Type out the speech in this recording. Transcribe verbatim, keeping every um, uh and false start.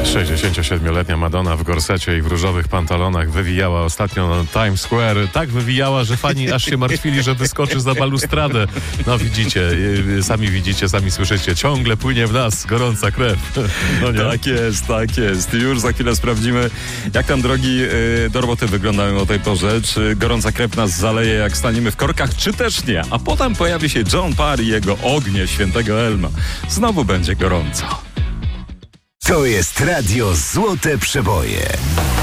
sześćdziesięciosiedmioletnia Madonna w gorsecie i w różowych pantalonach wywijała ostatnio na Times Square. Tak wywijała, że fani aż się martwili, że wyskoczy za balustradę. No widzicie, sami widzicie, sami słyszycie. Ciągle płynie w nas gorąca krew. No nie? Tak jest, tak jest. Już za chwilę sprawdzimy, jak tam drogi yy, do roboty wyglądają o tej porze. Czy gorąca krew nas zaleje, jak staniemy w korkach, czy też nie. A potem pojawi się John Parr i jego ognie świętego Elma. Znowu będzie gorąco. To jest Radio Złote Przeboje.